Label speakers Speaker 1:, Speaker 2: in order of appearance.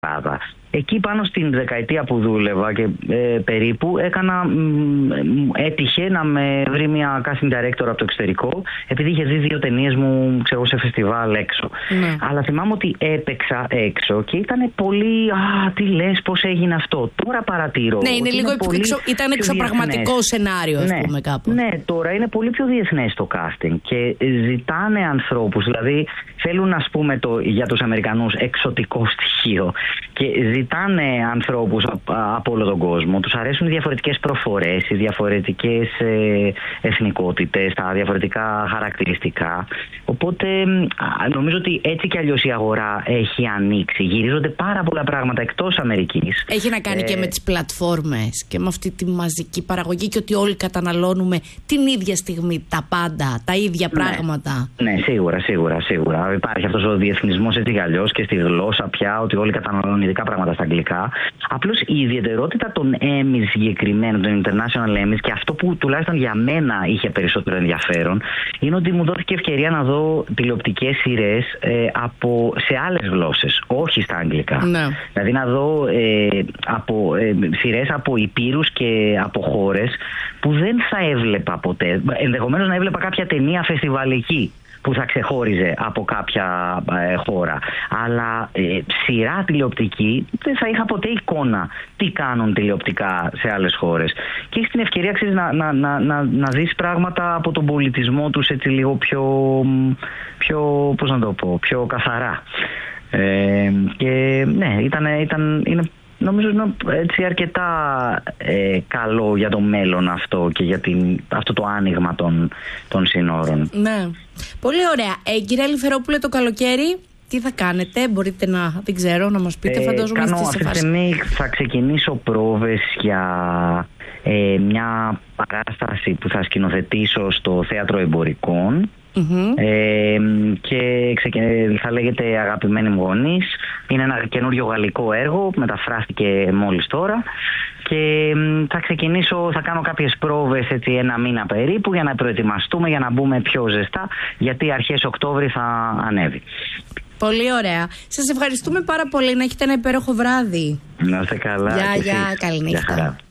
Speaker 1: Ελλάδα. Εκεί πάνω στην δεκαετία που δούλευα και περίπου έτυχε να με βρει μια casting director από το εξωτερικό, επειδή είχε δει 2 ταινίες μου, ξέρω, σε φεστιβάλ έξω. Ναι. Αλλά θυμάμαι ότι έπαιξα έξω και ήταν πολύ. Τι λες, πώς έγινε αυτό. Τώρα παρατηρώ.
Speaker 2: Ναι, είναι λίγο ήταν εξωπραγματικό σενάριο, ας πούμε, κάπου.
Speaker 1: Ναι, τώρα είναι πολύ πιο διεθνές το casting και ζητάνε ανθρώπους. Δηλαδή θέλουν, ας πούμε, για τους Αμερικανούς εξωτικό στοιχείο και ζητάνε ανθρώπους από όλο τον κόσμο. Τους αρέσουν οι διαφορετικές προφορές, οι διαφορετικές εθνικότητες, τα διαφορετικά χαρακτηριστικά. Οπότε νομίζω ότι έτσι κι αλλιώς η αγορά έχει ανοίξει. Γυρίζονται πάρα πολλά πράγματα εκτός Αμερικής.
Speaker 2: Έχει να κάνει και με τις πλατφόρμες και με αυτή τη μαζική παραγωγή και ότι όλοι καταναλώνουμε την ίδια στιγμή τα πάντα, τα ίδια πράγματα.
Speaker 1: Ναι, σίγουρα. Υπάρχει αυτός ο διεθνισμός έτσι κι αλλιώς και στη γλώσσα πια, ότι όλοι καταναλώνουν ειδικά πράγματα στα αγγλικά. Απλώς η ιδιαιτερότητα των Emmys συγκεκριμένα, των International Emmys, και αυτό που τουλάχιστον για μένα είχε περισσότερο ενδιαφέρον, είναι ότι μου δόθηκε ευκαιρία να δω τηλεοπτικές σειρές σε άλλες γλώσσες, όχι στα αγγλικά. Ναι. Δηλαδή να δω σειρές από υπήρους και από χώρες που δεν θα έβλεπα ποτέ. Ενδεχομένως να έβλεπα κάποια ταινία φεστιβαλική που θα ξεχώριζε από κάποια χώρα. Αλλά σειρά τηλεοπτική δεν θα είχα ποτέ εικόνα τι κάνουν τηλεοπτικά σε άλλες χώρες. Και έχεις την ευκαιρία να δεις πράγματα από τον πολιτισμό τους έτσι λίγο πιο πώς να το πω, πιο καθαρά. Και ναι, είναι νομίζω είναι έτσι αρκετά καλό για το μέλλον αυτό και για αυτό το άνοιγμα των σύνορων.
Speaker 2: Ναι. Πολύ ωραία. Κύριε Ελευθερόπουλε, το καλοκαίρι τι θα κάνετε, μπορείτε δεν ξέρω, να μας πείτε, φαντάζομαι.
Speaker 1: Αυτή τη στιγμή θα ξεκινήσω πρόβες για μια παράσταση που θα σκηνοθετήσω στο Θέατρο Εμπορικών. Και θα λέγεται Αγαπημένοι μου γονείς. Είναι ένα καινούριο γαλλικό έργο, μεταφράστηκε μόλις τώρα. Και θα κάνω κάποιες πρόβες έτσι 1 μήνα περίπου για να προετοιμαστούμε, για να μπούμε πιο ζεστά, γιατί αρχές Οκτώβρη θα ανέβει.
Speaker 2: Πολύ ωραία. Σας ευχαριστούμε πάρα πολύ. Να έχετε ένα υπέροχο βράδυ.
Speaker 1: Να είστε καλά.
Speaker 2: Γεια, καλή νύχτα.